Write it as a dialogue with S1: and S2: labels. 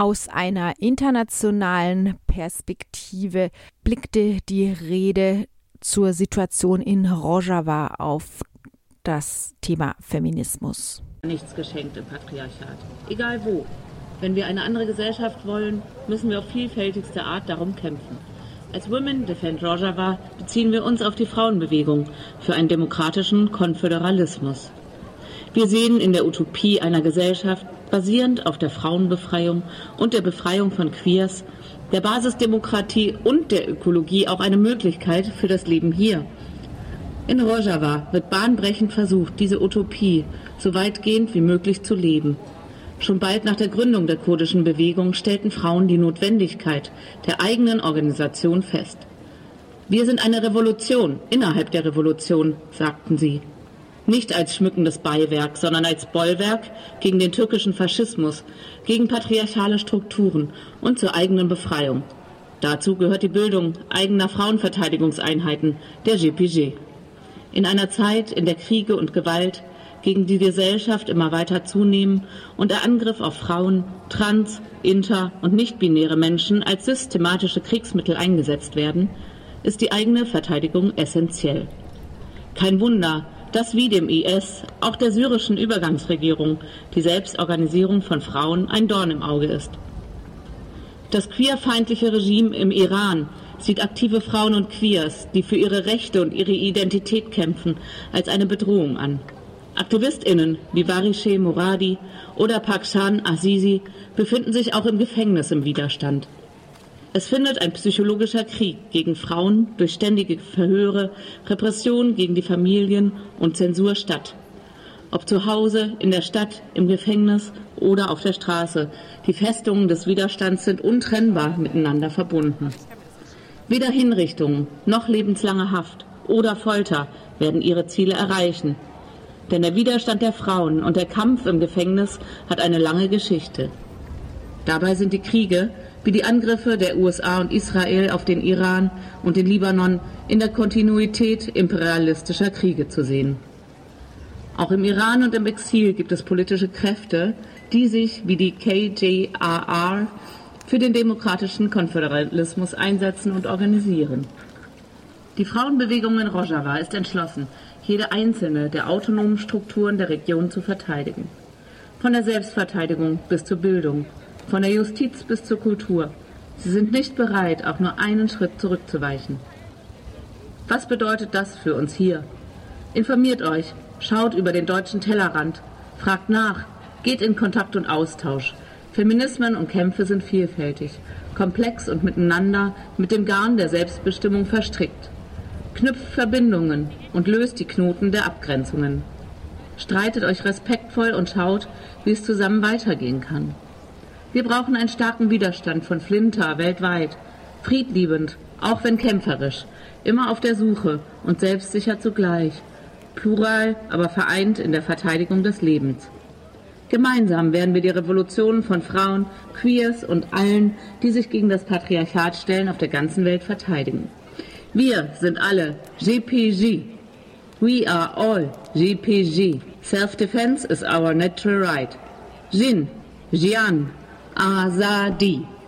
S1: Aus einer internationalen Perspektive blickte die Rede zur Situation in Rojava auf das Thema Feminismus.
S2: Nichts geschenkt im Patriarchat, egal wo. Wenn wir eine andere Gesellschaft wollen, müssen wir auf vielfältigste Art darum kämpfen. Als Women Defend Rojava beziehen wir uns auf die Frauenbewegung für einen demokratischen Konföderalismus. Wir sehen in der Utopie einer Gesellschaft, basierend auf der Frauenbefreiung und der Befreiung von Queers, der Basisdemokratie und der Ökologie auch eine Möglichkeit für das Leben hier. In Rojava wird bahnbrechend versucht, diese Utopie so weitgehend wie möglich zu leben. Schon bald nach der Gründung der kurdischen Bewegung stellten Frauen die Notwendigkeit der eigenen Organisation fest. Wir sind eine Revolution innerhalb der Revolution, sagten sie. Nicht als schmückendes Beiwerk, sondern als Bollwerk gegen den türkischen Faschismus, gegen patriarchale Strukturen und zur eigenen Befreiung. Dazu gehört die Bildung eigener Frauenverteidigungseinheiten, der JPG. In einer Zeit, in der Kriege und Gewalt gegen die Gesellschaft immer weiter zunehmen und der Angriff auf Frauen, trans-, inter- und nicht-binäre Menschen als systematische Kriegsmittel eingesetzt werden, ist die eigene Verteidigung essentiell. Kein Wunder, dass wie dem IS auch der syrischen Übergangsregierung die Selbstorganisierung von Frauen ein Dorn im Auge ist. Das queerfeindliche Regime im Iran sieht aktive Frauen und Queers, die für ihre Rechte und ihre Identität kämpfen, als eine Bedrohung an. AktivistInnen wie Barishe Moradi oder Paksan Azizi befinden sich auch im Gefängnis im Widerstand. Es findet ein psychologischer Krieg gegen Frauen durch ständige Verhöre, Repression gegen die Familien und Zensur statt. Ob zu Hause, in der Stadt, im Gefängnis oder auf der Straße, die Festungen des Widerstands sind untrennbar miteinander verbunden. Weder Hinrichtungen noch lebenslange Haft oder Folter werden ihre Ziele erreichen. Denn der Widerstand der Frauen und der Kampf im Gefängnis hat eine lange Geschichte. Dabei sind die Kriege, wie die Angriffe der USA und Israel auf den Iran und den Libanon, in der Kontinuität imperialistischer Kriege zu sehen. Auch im Iran und im Exil gibt es politische Kräfte, die sich wie die KJRR für den demokratischen Konföderalismus einsetzen und organisieren. Die Frauenbewegung in Rojava ist entschlossen, jede einzelne der autonomen Strukturen der Region zu verteidigen. Von der Selbstverteidigung bis zur Bildung, von der Justiz bis zur Kultur. Sie sind nicht bereit, auch nur einen Schritt zurückzuweichen. Was bedeutet das für uns hier? Informiert euch, schaut über den deutschen Tellerrand, fragt nach, geht in Kontakt und Austausch. Feminismen und Kämpfe sind vielfältig, komplex und miteinander mit dem Garn der Selbstbestimmung verstrickt. Knüpft Verbindungen und löst die Knoten der Abgrenzungen. Streitet euch respektvoll und schaut, wie es zusammen weitergehen kann. Wir brauchen einen starken Widerstand von Flinter weltweit, friedliebend, auch wenn kämpferisch, immer auf der Suche und selbstsicher zugleich, plural, aber vereint in der Verteidigung des Lebens. Gemeinsam werden wir die Revolution von Frauen, Queers und allen, die sich gegen das Patriarchat stellen, auf der ganzen Welt verteidigen. Wir sind alle JPG. We are all JPG. Self-defense is our natural right. Jin, Jian, Azadi.